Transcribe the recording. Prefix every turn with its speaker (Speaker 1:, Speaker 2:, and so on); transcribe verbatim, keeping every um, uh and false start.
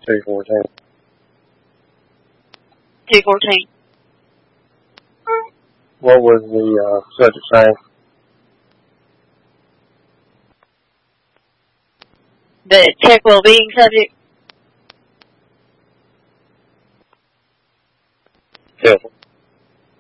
Speaker 1: two fourteen.
Speaker 2: two fourteen.
Speaker 1: What was the uh, subject saying?
Speaker 2: The tech well-being subject.
Speaker 1: Yes.